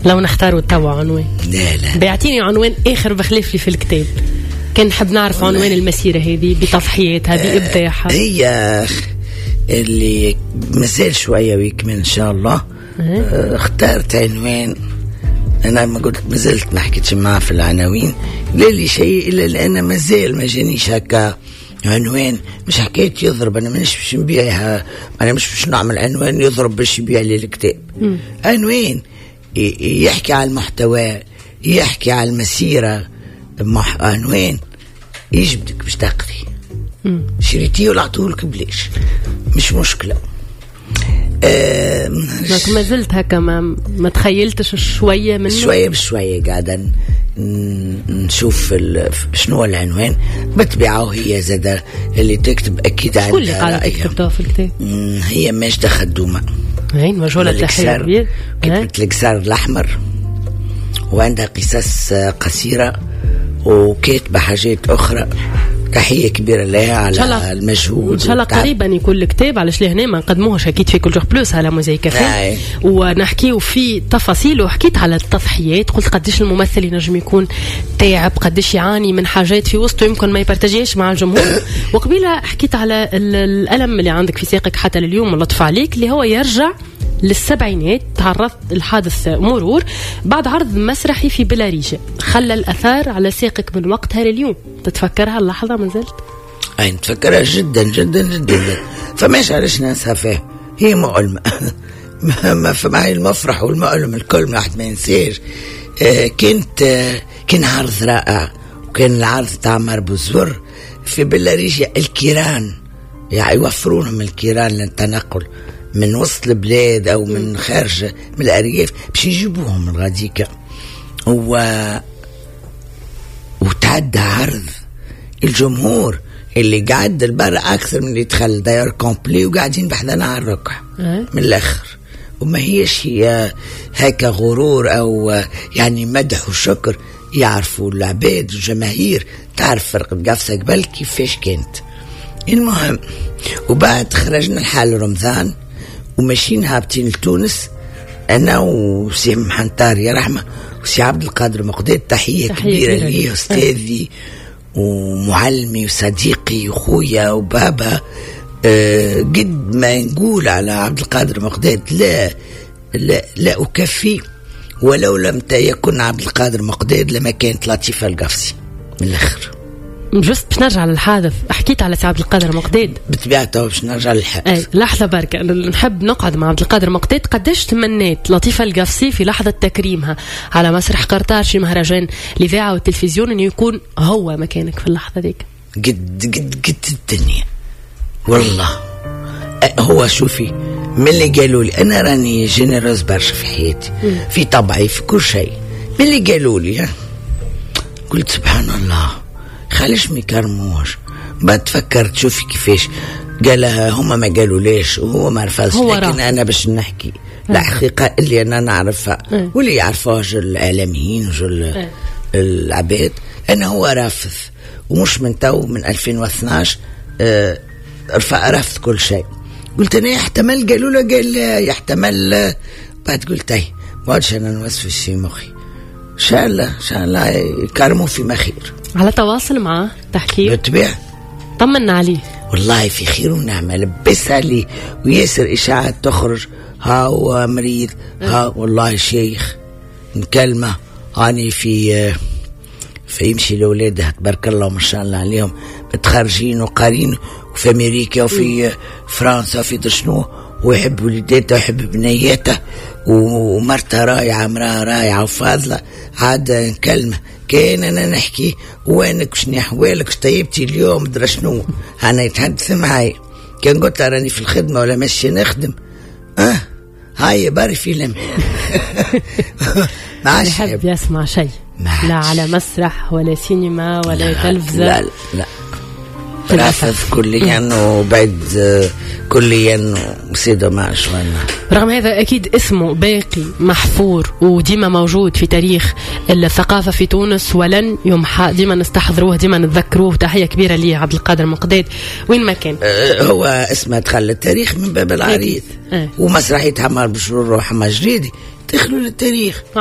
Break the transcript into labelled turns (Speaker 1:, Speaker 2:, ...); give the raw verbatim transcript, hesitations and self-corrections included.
Speaker 1: لو نختاروا توا عنوان.
Speaker 2: لا لا
Speaker 1: بيعطيني عنوان آخر بخلاف لي في الكتاب. كان نحب نعرف عنوان المسيرة هذه بتضحياتها بإبداعها.
Speaker 2: هي اللي مازال شوية ويكمل إن شاء الله. أه. اختارت عنوان، أنا ما قلت مازلت ما حكيتش معاه في العناوين لا لي شيء إلا لأن مازال ما جانيش هكا عنوان. مش حكاية يضرب، أنا مش باش نبيعها، أنا مش باش نعمل عنوان يضرب باش يبيع لي الكتاب. م. عنوان يحكي على المحتوى، يحكي على المسيرة، مح... عنوان يجبدك باش تقري. شريتيه ولا عطولك بلاش مش مشكلة. آه
Speaker 1: ما زلت هكا ما, ما تخيلتش شوية منه،
Speaker 2: شوية بشوية قاعدة نشوف شنو العنوان. بتبعه هي زادة اللي تكتب أكيد عندها
Speaker 1: كل قاعدة تكتبتها في الكتاب.
Speaker 2: هي ماجدة خدومة،
Speaker 1: هين مجهولة تحية كبير،
Speaker 2: كتبت الكسار الأحمر، وعندها قصص قصيرة وكاتبة حاجات أخرى. تحية كبيرة لها على المجهود.
Speaker 1: إن شاء الله قريبا يكون الكتاب، على شلي هنا ما نقدموهش أكيد في كل جوغ بلوس على موزاي كافيه ونحكيه في تفاصيل. وحكيت على التضحيات، قلت قديش الممثل ينجم يكون تعب، قديش يعاني من حاجات في وسطه يمكن ما يبرتجيش مع الجمهور. وقبيلة حكيت على الألم اللي عندك في ساقك حتى لليوم اللطف عليك، اللي هو يرجع للسبعينات. تعرضت لحادث مرور بعد عرض مسرحي في بلاريجة خلى الأثار على ساقك من وقتها لليوم. تتفكرها اللحظة ما زلت؟
Speaker 2: أي نتفكرها جدا جدا جدا. فماش علاش ننسى فيها، هي مؤلمة. ما في معي المفرح والمؤلم الكل ما واحد ما ينساش. آه كنت آه كان عرض رائع، وكان العرض تاع مربوزور في بلاريجة. الكيران يعني يوفرونهم الكيران للتنقل من وسط البلاد أو من خارج من الأرياف باش يجيبوهم من غاديكا. و وتعدى عرض الجمهور اللي قاعد البر أكثر من اللي دخل داير كومبلي، وقاعدين بحذنا على الركع من الآخر. وما هيش هي هيك غرور أو يعني مدح وشكر، يعرفوا العباد والجماهير تعرف فرق القفصة قبل كيفاش كانت. المهم وبعد خرجنا الحال رمضان وماشيين هابطين لتونس، أنا وسي محنطار يا رحمة وسي عبد القادر مقداد. تحية, تحية كبيرة لي أستاذي ومعلمي وصديقي وخويا وبابا. أه قد ما نقول على عبد القادر مقداد لا لا, لا أكفي، ولو لم يكن عبد القادر مقداد لما كانت لطيفة القفصي من الآخر.
Speaker 1: جست باش نرجع للحادث، حكيت على سي عبد القادر مقداد
Speaker 2: بتبعته باش نرجع للحادث.
Speaker 1: اي لحظه بركه، نحب نقعد مع عبد القادر مقداد. قداش تمنيت لطيفة القفصي في لحظه تكريمها على مسرح قرطاج في مهرجان الاذاعه والتلفزيون انه يكون هو مكانك في اللحظه ديك؟
Speaker 2: قد قد قد الدنيا والله. هو شوفي من اللي قالوا لي انا راني جينيروس برشا في حياتي، في طبعي في كل شيء. من اللي قالوا لي قلت سبحان الله خليش ما يكرموش. بعد فكرت شوفي كيفاش قالها، هما ما قالوا ليش وهو ما عرفهاش، لكن انا باش نحكي الحقيقه اللي انا نعرفها واللي يعرفوها الاعلاميين وجل العباد. انا هو رافض، ومش من تو من ألفين واثناش اه رفع رافض كل شيء. قلت انا يحتمل قالوا له قال يحتمل. بعد قلت اي ما عادش انا نوسف في مخي. ان شاء الله ان شاء الله يكرموا في خير.
Speaker 1: على تواصل معه تحكي
Speaker 2: بالطبيعة،
Speaker 1: طمنا عليه.
Speaker 2: والله في خير ونعمة. لبس عليه وياسر إشاعات تخرج، ها هو مريض، ها والله شيخ نكلمة أني في في يمشي لأولاده تبارك الله ما شاء الله عليهم متخرجين وقارين وفي أمريكا وفي فرنسا وفي دشنو، ويحب ولداته ويحب بنياته ومرته رايعة مراه رايعة وفاضلة. عاد نكلمه كان أنا نحكي وينك شنو أحوالك طيبتي اليوم درا شنو، أنا يتحدث معي. كان قلت راني في الخدمة ولا ماشي نخدم، أه هاي باري فيلم.
Speaker 1: ما عادش يحب يسمع شيء، لا على مسرح ولا سينما ولا تلفزيون.
Speaker 2: لا لا رافض كليا وبعد كليا وسيدة ما شوانا.
Speaker 1: رغم هذا أكيد اسمه باقي محفور وديما موجود في تاريخ الثقافة في تونس ولن يمحى. ديما نستحضروه ديما نتذكروه. تحية كبيرة لي عبد القادر مقداد وين ما كان.
Speaker 2: أه هو اسمه دخل التاريخ من باب العريض، أه. ومسرحية حمار بشرور وحمار جريدي دخلوا للتاريخ.